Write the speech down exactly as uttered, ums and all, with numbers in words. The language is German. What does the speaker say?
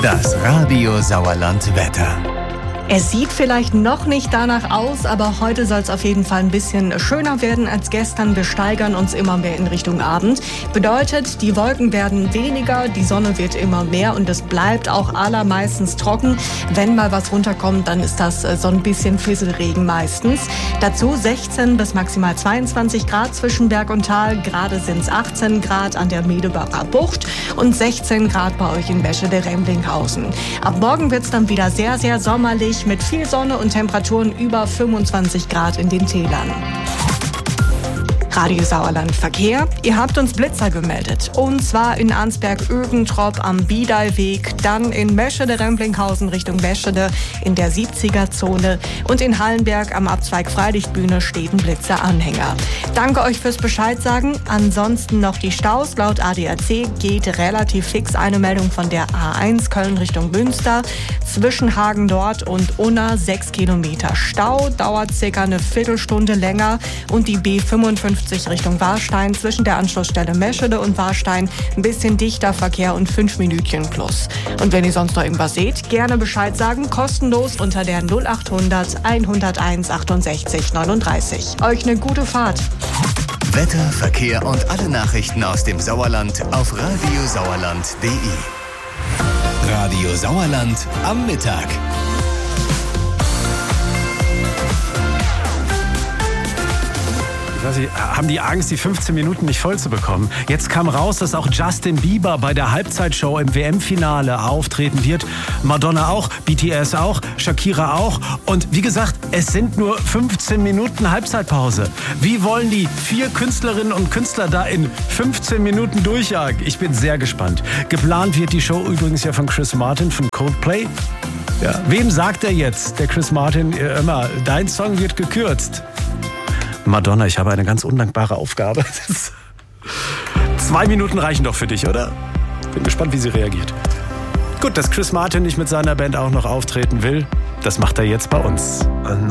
Das Radio Sauerland Wetter. Es sieht vielleicht noch nicht danach aus, aber heute soll es auf jeden Fall ein bisschen schöner werden als gestern. Wir steigern uns immer mehr in Richtung Abend. Bedeutet, die Wolken werden weniger, die Sonne wird immer mehr und es bleibt auch allermeistens trocken. Wenn mal was runterkommt, dann ist das so ein bisschen Fisselregen meistens. Dazu sechzehn bis maximal zweiundzwanzig Grad zwischen Berg und Tal. Gerade sind es achtzehn Grad an der Medebacher Bucht und sechzehn Grad bei euch in Meschede-Remblinghausen. Ab morgen wird es dann wieder sehr, sehr sommerlich mit viel Sonne und Temperaturen über fünfundzwanzig Grad in den Tälern. Radio Sauerland Verkehr. Ihr habt uns Blitzer gemeldet. Und zwar in Arnsberg-Ögentrop am Biedalweg, dann in Meschede-Remblinghausen Richtung Meschede in der siebziger-Zone und in Hallenberg am Abzweig Freilichtbühne steht ein Blitzeranhänger. Danke euch fürs Bescheid sagen. Ansonsten noch die Staus. Laut A D A C geht relativ fix eine Meldung von der A eins Köln Richtung Münster. Zwischen Hagen dort und Unna sechs Kilometer Stau. Dauert circa eine Viertelstunde länger. Und die B fünfundfünfzig Richtung Warstein zwischen der Anschlussstelle Meschede und Warstein ein bisschen dichter Verkehr und fünf Minütchen plus. Und wenn ihr sonst noch irgendwas seht, gerne Bescheid sagen, kostenlos unter der null achthundert hunderteins achtundsechzig neununddreißig. Euch eine gute Fahrt. Wetter, Verkehr und alle Nachrichten aus dem Sauerland auf radiosauerland punkt de. Radio Sauerland am Mittag. Ich weiß nicht, haben die Angst, die fünfzehn Minuten nicht voll zu bekommen? Jetzt kam raus, dass auch Justin Bieber bei der Halbzeitshow im W M-Finale auftreten wird. Madonna auch, B T S auch, Shakira auch. Und wie gesagt, es sind nur fünfzehn Minuten Halbzeitpause. Wie wollen die vier Künstlerinnen und Künstler da in fünfzehn Minuten durchjagen? Ich bin sehr gespannt. Geplant wird die Show übrigens ja von Chris Martin von Coldplay. Ja. Wem sagt er jetzt, der Chris Martin, immer, dein Song wird gekürzt? Madonna, ich habe eine ganz undankbare Aufgabe. Zwei Minuten reichen doch für dich, oder? Bin gespannt, wie sie reagiert. Gut, dass Chris Martin nicht mit seiner Band auch noch auftreten will, das macht er jetzt bei uns.